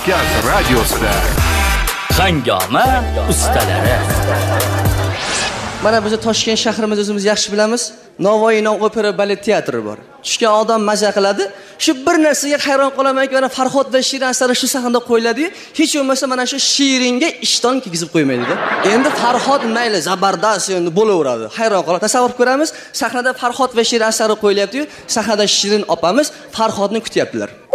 Kavkaz radiosida Hangoma ustalari. Mana biz Toshkent shahrimizni o'zimiz yaxshi bilamiz. Navoiy opera balet teatri bor. Tushgan odam maza qiladi. Shu bir narsaga hayron qolamanki, mana Farhod va Shirin asari shu sahnada qo'yiladi-yu, hech bo'lmasa mana shu Shiringa ishton kiygizib qo'ymaydi-da. Endi Farhod mayli zabardast endi bo'laveradi. Hayron qolib tasavvur ko'ramiz. Sahnada Farhod va Shirin asari qo'yilyapti-yu, sahnada Shirin opamiz Farhodni kutyaptilar.